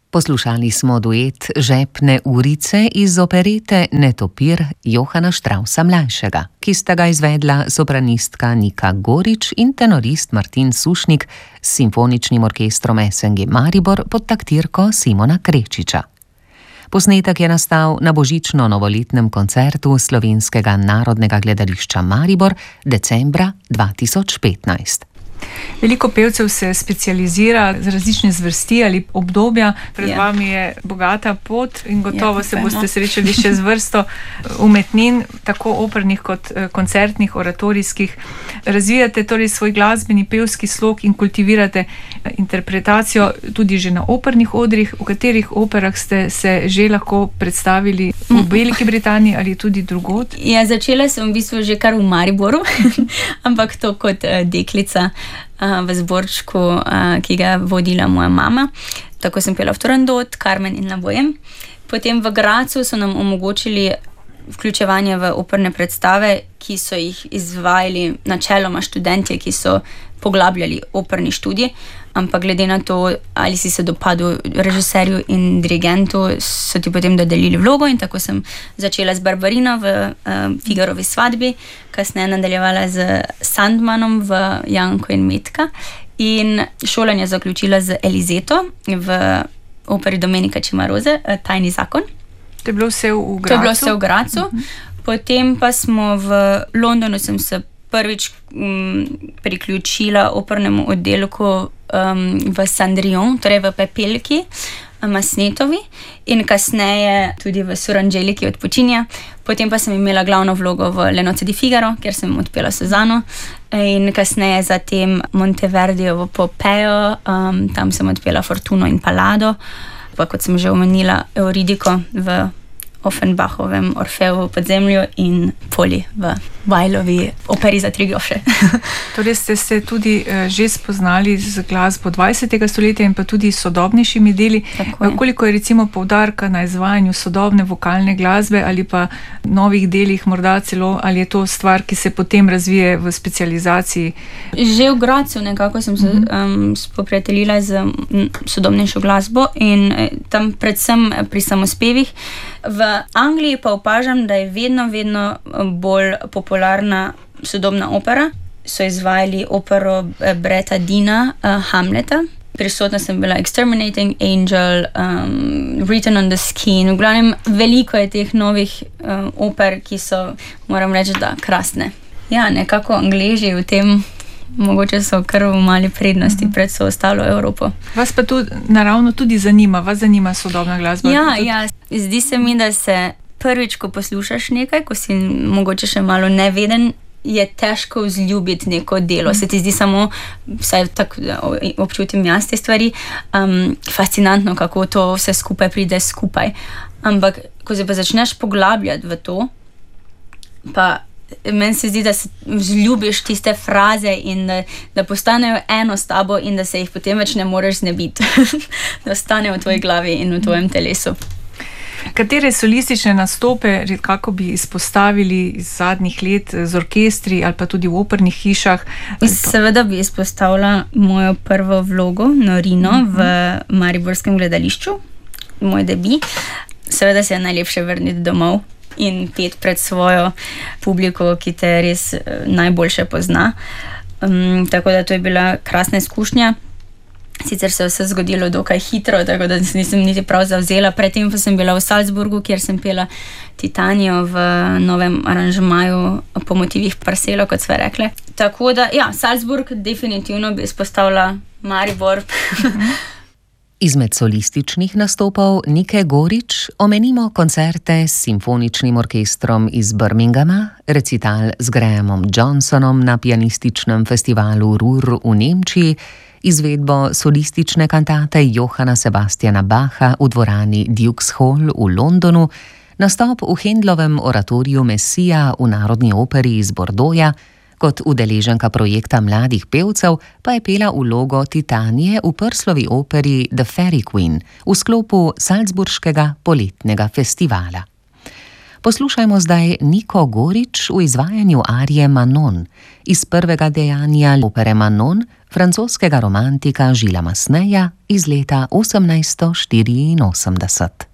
Poslušali smo duet Žepne urice iz operete Netopir Johana Straussa mlajšega, ki sta ga izvedla sopranistka Nika Gorič in tenorist Martin Sušnik s simfoničnim orkestrom SNG Maribor pod taktirko Simona Krečiča. Posnetek je nastal na božično-novoletnem koncertu Slovenskega narodnega gledališča Maribor decembra 2015. Veliko pevcev se specializira z različne zvrsti ali obdobja. Pred vami je bogata pot in gotovo se boste srečali še z vrsto umetnin, tako opernih kot koncertnih, oratorijskih. Razvijate torej svoj glasbeni pevski slog in kultivirate interpretacijo tudi že na opernih odrih. V katerih operah ste se že lahko predstavili v Veliki Britaniji ali tudi drugod? Ja, začela sem v bistvu že kar v Mariboru, ampak to kot deklica v zborčku, ki ga vodila moja mama. Tako sem pela v Turandot, Carmen in La Bohème. Potem v Grazu so nam omogočili vključevanje v operne predstave, ki so jih izvajali načeloma študentje, ki so poglabljali operni študij, ampak glede na to, ali si se dopadel režiserju in dirigentu, so ti potem dodelili vlogo in tako sem začela z Barbarino v Figarovi svadbi, kasneje nadaljevala z Sandmanom v Janko in Metka in šolanje zaključila z Elizeto v operi Domenica Cimarosa, Tajni zakon. To je bilo vse v Grazu? To je bilo vse v Grazu. Potem pa smo v Londonu, sem se prvič priključila opernemu oddelku v Cendrillon, torej v Pepelki, Masnetovi in kasneje tudi v Surangeliki od Puccinija. Potem pa sem imela glavno vlogo v Le Nozze di Figaro, kjer sem odpela Suzano in kasneje zatem Monteverdijevo Popejo, tam sem odpela Fortuno in Palado, pa kot sem že omenila Euridiko v Offenbachovem Orfeju v podzemlju in Poli v Weilovi operi za tri groše. Torej ste se tudi že spoznali z glasbo 20. stoletja in pa tudi sodobnejšimi deli. Koliko je recimo poudarka na izvajanju sodobne vokalne glasbe ali pa novih delih, morda celo, ali je to stvar, ki se potem razvije v specializaciji? Že v Grazu nekako sem se spoprijateljila z sodobnejšo glasbo in tam predvsem pri samospevih. V Angliji pa opažam, da je vedno bolj popularna sodobna opera. So izvajali opero Bretta Deana, Hamleta. Prisotna sem bila Exterminating Angel, Written on the Skin. V glavnem, veliko je teh novih oper, ki so, moram reči, da krasne. Ja, nekako Angleži v tem mogoče so kar v mali prednosti pred so ostalo Evropo. Vas pa to naravno tudi zanima, vas zanima sodobna glasba? Ja, zdi se mi, da se prvič, ko poslušaš nekaj, ko si mogoče še malo neveden, je težko vzljubiti neko delo. Se ti zdi samo, vsaj tako občutim jaz te stvari, fascinantno, kako to vse skupaj pride skupaj. Ampak, ko se pa začneš poglabljati v to, pa meni se zdi, da se vzljubiš tiste fraze in da postanejo eno s tabo in da se jih potem več ne moreš znebiti. Da ostanejo v tvoji glavi in v tvojem telesu. Katere solistične nastope, kako bi izpostavili iz zadnjih let z orkestri ali pa tudi v opernih hišah? Seveda bi izpostavila mojo prvo vlogo, Norino, v Mariborskem gledališču, moj debi. Seveda se je najlepše vrniti domov in pet pred svojo publiko, ki te res najboljše pozna. Tako da to je bila krasna izkušnja. Sicer se je vse zgodilo dokaj hitro, tako da nisem niti prav zavzela. Predtem pa sem bila v Salzburgu, kjer sem pela Titanijo v novem aranžmaju po motivih Parcelo, kot sve rekle. Tako da, ja, Salzburg definitivno bi izpostavila, Maribor. Izmed solističnih nastopov Nike Gorič omenimo koncerte s simfoničnim orkestrom iz Birminghama, recital z Grahamom Johnsonom na pianističnem festivalu Ruhr v Nemčiji, izvedbo solistične kantate Johana Sebastiana Bacha v dvorani Duke's Hall v Londonu, nastop v Händlovem oratoriju Messija v Narodni operi iz Bordeauxa. Kot udeleženka projekta mladih pevcev pa je pela vlogo Titanije v Prslovi operi The Fairy Queen v sklopu Salzburškega poletnega festivala. Poslušajmo zdaj Niko Gorič v izvajanju arije Manon iz prvega dejanja opere Manon francoskega romantika Gillesa Masseneja iz leta 1884.